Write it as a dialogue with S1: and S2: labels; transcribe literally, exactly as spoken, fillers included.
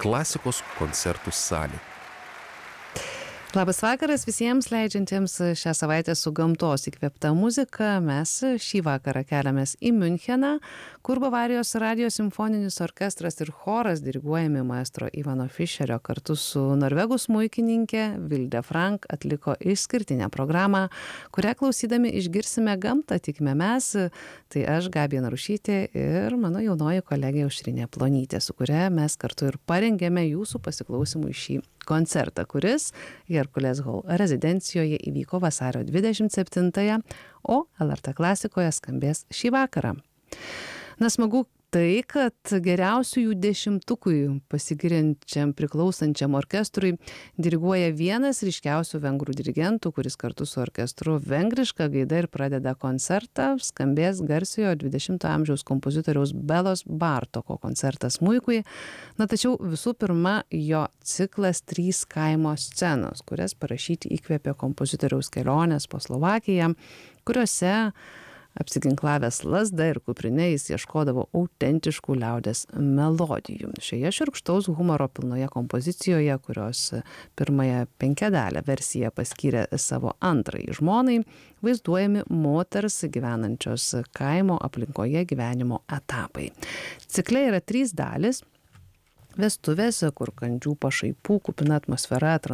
S1: klasikos koncertų salė.
S2: Labas vakaras visiems leidžiantiems šią savaitę su gamtos įkvėpta muzika. Mes šį vakarą keliamės į Miuncheną, kur Bavarijos radijo simfoninis orkestras ir choras diriguojami maestro Ivano Fischerio kartu su norvegų smuikininkė Vilde Frank atliko išskirtinę programą, kurią klausydami išgirsime gamtą, tikime mes. Tai aš, Gabija Narušytė, ir mano jaunoji kolegė Aušrinė Plonytė, su kuria mes kartu ir parengėme jūsų pasiklausimui šį koncertą, kuris Herkulės Hall rezidencijoje įvyko vasario dvidešimt septintąją, o L R T klasikoje skambės šį vakarą. Na, smagu tai, kad geriausiųjų dešimtukui pasigiriančiam priklausančiam orkestrui diriguoja vienas ryškiausių vengrų dirigentų, kuris kartu su orkestru vengriška gaida ir pradeda koncertą. Skambės garsiojo dvidešimto amžiaus kompozitoriaus Belos Bartoko koncertas smuikui. Na, tačiau visų pirma jo ciklas Trys kaimo scenos, kurias parašyti įkvėpė kompozitoriaus kelionės po Slovakiją, kuriuose apsiginklavęs lazda ir kuprine jis ieškodavo autentiškų liaudies melodijų. Šioje šiurkštaus humoro pilnoje kompozicijoje, kurios pirmąją penkiadalę versiją paskyrė savo antrai žmonai, vaizduojami moters gyvenančios kaimo aplinkoje gyvenimo etapai. Cikle yra trys dalys. Vestuvės, kur kandžių pašaipų kupina atmosfera